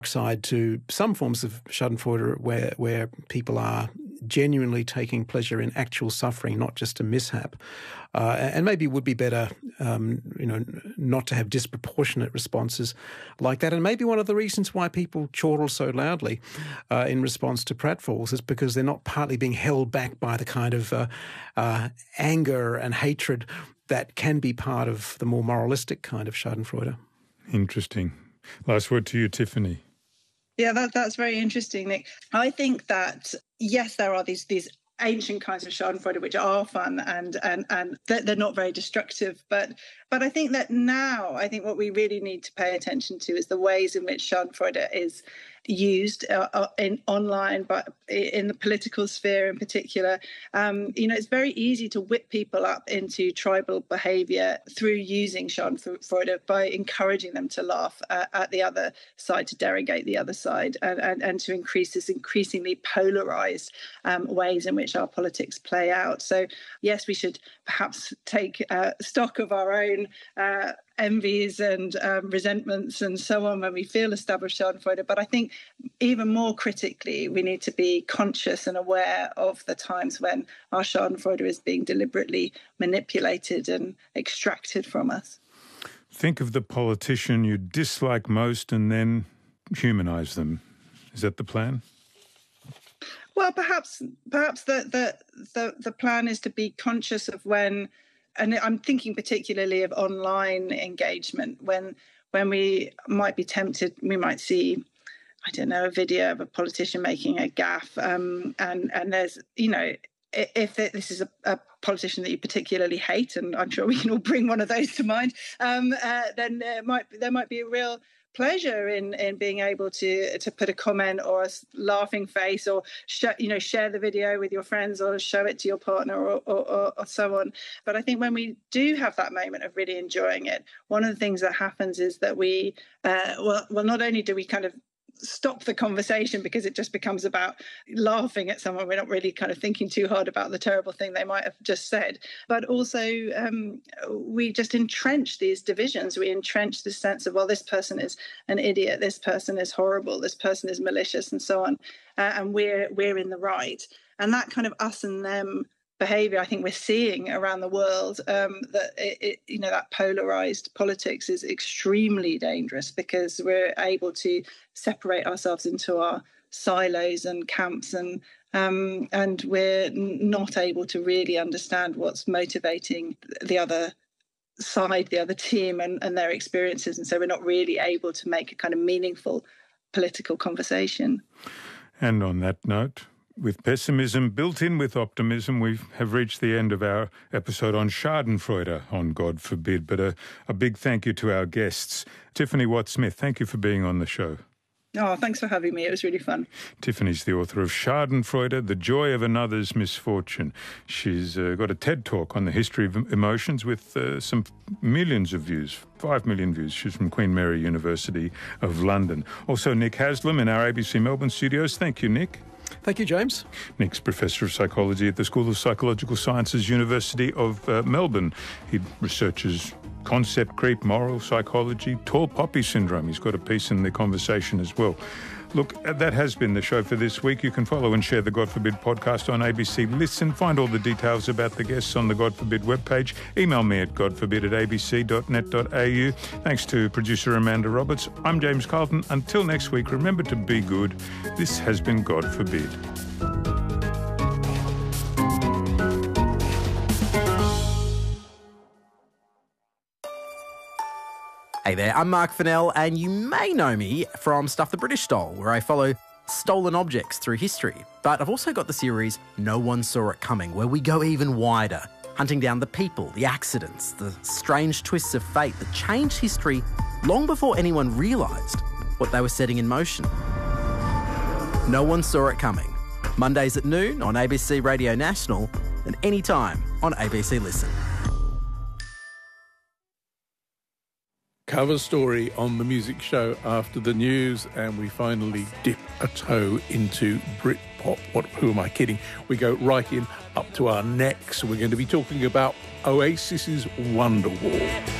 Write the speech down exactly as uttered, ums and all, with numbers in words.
side to some forms of schadenfreude where where people are genuinely taking pleasure in actual suffering, not just a mishap. Uh, and maybe it would be better, um, you know, not to have disproportionate responses like that. And maybe one of the reasons why people chortle so loudly uh, in response to pratfalls is because they're not partly being held back by the kind of uh, uh, anger and hatred that can be part of the more moralistic kind of schadenfreude. Interesting. Last word to you, Tiffany. Yeah, that, that's very interesting, Nick. I think that, yes, there are these these ancient kinds of schadenfreude which are fun and and and they're, they're not very destructive. But but I think that now, I think what we really need to pay attention to is the ways in which schadenfreude is used uh, in online, but in the political sphere in particular. Um, you know, it's very easy to whip people up into tribal behaviour through using schadenfreude by encouraging them to laugh uh, at the other side, to derogate the other side, and, and, and to increase this increasingly polarised um, ways in which our politics play out. So, yes, we should perhaps take uh, stock of our own uh, envies and um, resentments and so on when we feel established schadenfreude. But I think even more critically, we need to be conscious and aware of the times when our schadenfreude is being deliberately manipulated and extracted from us. Think of the politician you dislike most and then humanise them. Is that the plan? Well, perhaps perhaps the, the the the plan is to be conscious of when, and I'm thinking particularly of online engagement, when when we might be tempted, we might see, I don't know, a video of a politician making a gaffe, um, and and there's, you know, if this is a, a politician that you particularly hate, and I'm sure we can all bring one of those to mind, um, uh, then there might there might be a real pleasure in in being able to to put a comment or a laughing face, or sh- you know share the video with your friends, or show it to your partner, or, or, or, or so on. But I think when we do have that moment of really enjoying it, one of the things that happens is that we uh, well well not only do we kind of stop the conversation because it just becomes about laughing at someone, we're not really kind of thinking too hard about the terrible thing they might have just said, but also um, we just entrench these divisions. We entrench this sense of, well, this person is an idiot, this person is horrible, this person is malicious, and so on, uh, and we're we're in the right. And that kind of us and them behaviour, I think we're seeing around the world, um, that it, it, you know that polarised politics is extremely dangerous, because we're able to separate ourselves into our silos and camps, and um, and we're not able to really understand what's motivating the other side, the other team, and, and their experiences, and so we're not really able to make a kind of meaningful political conversation. And on that note, with pessimism built in with optimism, we have reached the end of our episode on Schadenfreude, on God forbid. But a, a big thank you to our guests. Tiffany Watt-Smith, thank you for being on the show. Oh, thanks for having me. It was really fun. Tiffany's the author of Schadenfreude, The Joy of Another's Misfortune. She's uh, got a TED Talk on the history of emotions with uh, some millions of views, five million views. She's from Queen Mary University of London. Also, Nick Haslam in our A B C Melbourne studios. Thank you, Nick. Thank you, James. Nick's Professor of Psychology at the School of Psychological Sciences, University of uh, Melbourne. He researches concept creep, moral psychology, tall poppy syndrome. He's got a piece in The Conversation as well. Look, that has been the show for this week. You can follow and share the God Forbid podcast on A B C Listen. Find all the details about the guests on the God Forbid webpage. Email me at godforbid at a b c dot net dot a u. Thanks to producer Amanda Roberts. I'm James Carlton. Until next week, remember to be good. This has been God Forbid. Hey there, I'm Mark Fennell, and you may know me from Stuff the British Stole, where I follow stolen objects through history. But I've also got the series No One Saw It Coming, where we go even wider, hunting down the people, the accidents, the strange twists of fate that changed history long before anyone realised what they were setting in motion. No One Saw It Coming. Mondays at noon on A B C Radio National, and anytime on A B C Listen. Cover story on the music show after the news, and we finally dip a toe into Britpop. What? Who am I kidding? We go right in up to our necks. We're going to be talking about Oasis's Wonderwall.